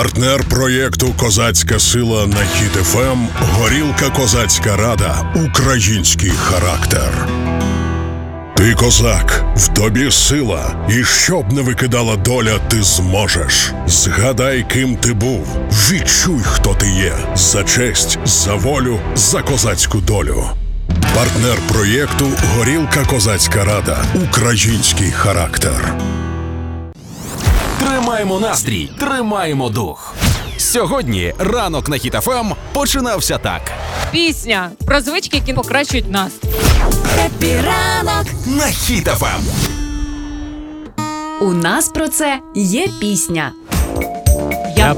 Партнер проєкту «Козацька сила» на Хіт ФМ – Горілка Козацька Рада. Український характер. Ти козак, в тобі сила, і щоб не викидала доля, ти зможеш. Згадай, ким ти був, відчуй, хто ти є. За честь, за волю, за козацьку долю. Партнер проєкту «Горілка Козацька Рада. Український характер». Тримаємо настрій, тримаємо дух. Сьогодні ранок на Хіт ФМ починався так. Пісня про звички, які покращують настрій. Хеппі ранок! На Хіт ФМ. У нас про це є пісня.